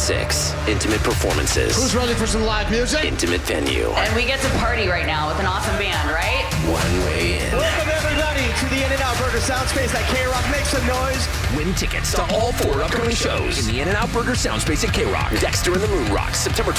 6. Intimate performances. Who's ready for some live music? Intimate venue. And we get to party right now with an awesome band, right? One way in. Welcome everybody to the In-N-Out Burger Soundspace at K-Rock. Make some noise. Win tickets to all 4 upcoming shows in the In-N-Out Burger Soundspace at K-Rock. Dexter and the Moon Rocks, September